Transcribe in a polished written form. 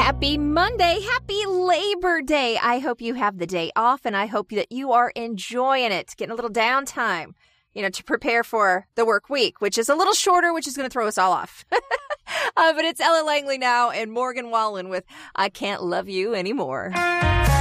Happy Monday. Happy Labor Day. I hope you have the day off, and I hope that you are enjoying it, getting a little downtime, to prepare for the work week, which is a little shorter, which is going to throw us all off. But it's Ella Langley now and Morgan Wallen with I Can't Love You Anymore.